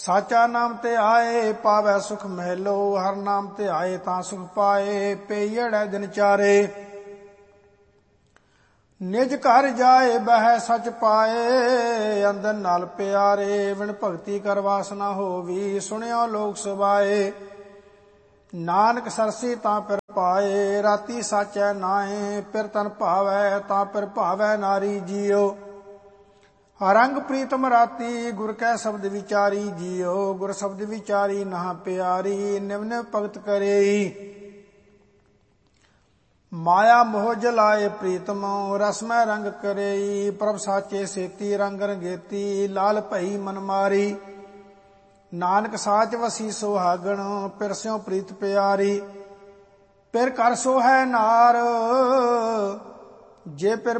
ਸਾਚਾ ਨਾਮ ਤੇ ਆਏ ਪਾਵੈ ਸੁਖ ਮਹਿਲੋ, ਹਰ ਨਾਮ ਤੇ ਆਏ ਤਾਂ ਸੁਖ ਪਾਏ। ਪਈੜੈ ਦਿਨ ਚਾਰੇ ਨਿਜ ਘਰ ਜਾਏ, ਬਹਿ ਸਚ ਪਾਏ। ਅੰਦਰ ਨਾਲ ਪਿਆਰੇ ਵਿਣ ਭਗਤੀ ਕਰ ਵਾਸਨਾ ਹੋਵੀ, ਸੁਣਿਓ ਲੋਕ ਸੁਭਾਏ। ਨਾਨਕ ਸਰਸੀ ਤਾਂ ਪਿਰ ਪਾਏ, ਰਾਤੀ ਸਾਚੈ ਨਾਏ। ਪਿਰ ਤਨ ਭਾਵੈ ਤਾਂ ਪਿਰ ਭਾਵੈ ਨਾਰੀ ਜੀਓ। ਰੰਗ ਪ੍ਰੀਤਮ ਰਾਤੀ ਗੁਰ ਕੈ ਸ਼ਬਦ ਵਿਚਾਰੀ ਜੀਓ। ਗੁਰ ਸ਼ਬਦ ਵਿਚਾਰੀ ਨਾ ਪਿਆਰੀ, ਨਿਵ ਨਿਵ ਭਗਤ ਕਰੇਈ। ਮਾਇਆ ਮੋਹ ਜਲਾਏ ਪ੍ਰੀਤਮ, ਰਸਮੈ ਰੰਗ ਕਰੇਈ। ਪ੍ਰਭ ਸਾਚੇ ਸੇਤੀ ਰੰਗ ਰੰਗੇਤੀ, ਲਾਲ ਭਈ ਮਨ ਮਾਰੀ। ਨਾਨਕ ਸਾਚ ਵਸੀ ਸੁਹਾਗਣ, ਪਿਰ ਸਿਉ ਪ੍ਰੀਤ ਪਿਆਰੀ। ਪਿਰ ਕਰ ਸੋਹੈ ਨਾਰ, ਜੇ ਪਿਰ